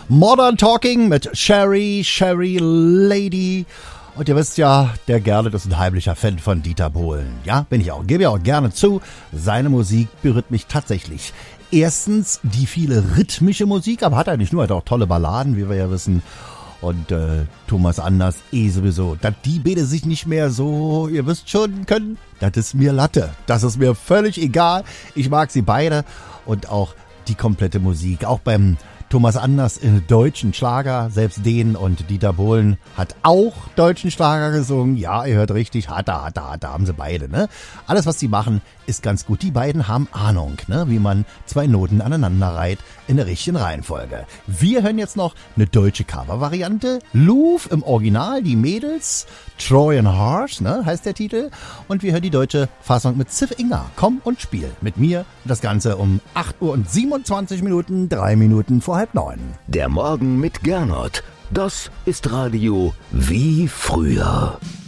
Modern Talking mit Sherry Lady. Und ihr wisst ja, der Gernot ist ein heimlicher Fan von Dieter Bohlen. Ja, bin ich auch. Gebe ja auch gerne zu. Seine Musik berührt mich tatsächlich. Erstens die viele rhythmische Musik, aber hat er nicht nur, hat auch tolle Balladen, wie wir ja wissen. Und Thomas Anders sowieso. Dass die beide sich nicht mehr so, ihr wisst schon, können, das ist mir Latte. Das ist mir völlig egal. Ich mag sie beide und auch die komplette Musik. Auch beim Thomas Anders in deutschen Schlager, selbst den, und Dieter Bohlen hat auch deutschen Schlager gesungen. Ja, ihr hört richtig, hat er, haben sie beide, ne? Alles, was sie machen, ist ganz gut. Die beiden haben Ahnung, ne? Wie man zwei Noten aneinander reiht in der richtigen Reihenfolge. Wir hören jetzt noch eine deutsche Cover-Variante. Louvre im Original, die Mädels, Trojan Horse, ne? Heißt der Titel. Und wir hören die deutsche Fassung mit Ziff Inga. Komm und spiel mit mir. Das Ganze um 8 Uhr und 27 Minuten, 3 Minuten vor 8:30. Der Morgen mit Gernot. Das ist Radio wie früher.